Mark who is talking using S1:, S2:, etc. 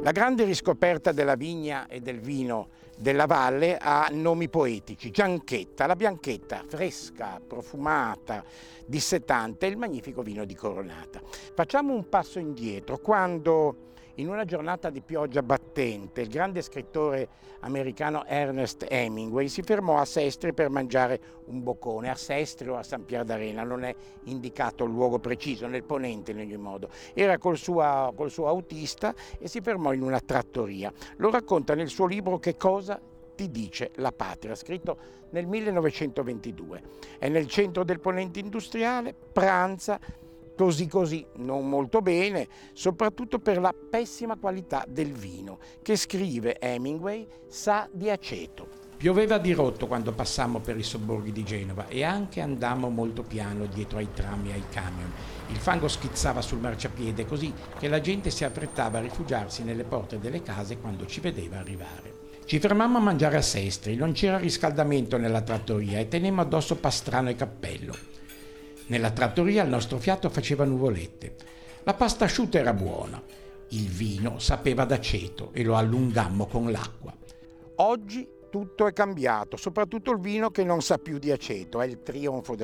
S1: La grande riscoperta della vigna e del vino della valle ha nomi poetici: Gianchetta, la Bianchetta, fresca, profumata, dissetante, e il magnifico vino di Coronata. Facciamo un passo indietro, quando in una giornata di pioggia battente il grande scrittore americano Ernest Hemingway si fermò a Sestri per mangiare un boccone, a Sestri o a San Pier d'Arena, non è indicato il luogo preciso, nel Ponente in ogni modo. Era col suo autista e si fermò in una trattoria. Lo racconta nel suo libro Che cosa ti dice la patria, scritto nel 1922. È nel centro del Ponente industriale, pranza così, non molto bene, soprattutto per la pessima qualità del vino, che, scrive Hemingway, sa di aceto. Pioveva a dirotto quando passammo per i sobborghi di Genova e anche andammo molto piano dietro ai tram e ai camion. Il fango schizzava sul marciapiede così che la gente si affrettava a rifugiarsi nelle porte delle case quando ci vedeva arrivare. Ci fermammo a mangiare a Sestri, non c'era riscaldamento nella trattoria e tenemmo addosso pastrano e cappello. Nella trattoria il nostro fiato faceva nuvolette. La pasta asciutta era buona, il vino sapeva d'aceto e lo allungammo con l'acqua. Oggi tutto è cambiato, soprattutto il vino che non sa più di aceto, è il trionfo del